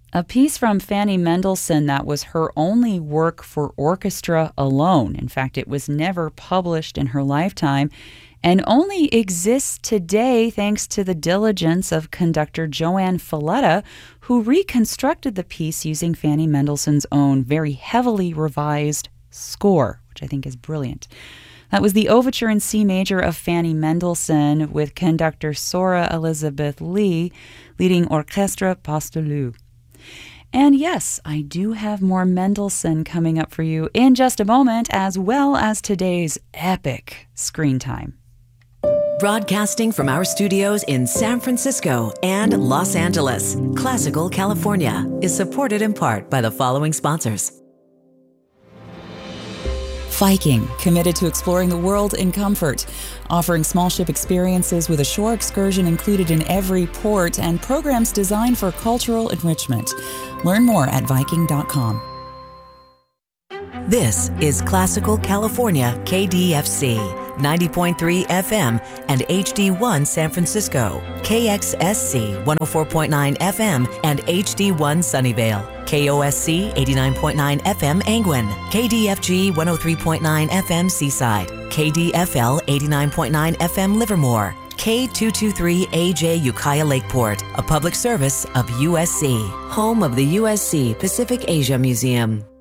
A piece from Fanny Mendelssohn that was her only work for orchestra alone. In fact, it was never published in her lifetime and only exists today thanks to the diligence of conductor Joanne Falletta, who reconstructed the piece using Fanny Mendelssohn's own very heavily revised score, which I think is brilliant. That was the Overture in C major of Fanny Mendelssohn with conductor Sora Elizabeth Lee leading Orchestre Pasdeloup. And yes, I do have more Mendelssohn coming up for you in just a moment, as well as today's epic screen time. Broadcasting from our studios in San Francisco and Los Angeles, Classical California is supported in part by the following sponsors. Viking, committed to exploring the world in comfort, offering small ship experiences with a shore excursion included in every port and programs designed for cultural enrichment. Learn more at Viking.com. This is Classical California KDFC, 90.3 FM and HD1 San Francisco, KXSC 104.9 FM and HD1 Sunnyvale, KOSC 89.9 FM Angwin, KDFG 103.9 FM Seaside, KDFL 89.9 FM Livermore, K223AJ Ukiah Lakeport, a public service of USC, home of the USC Pacific Asia Museum.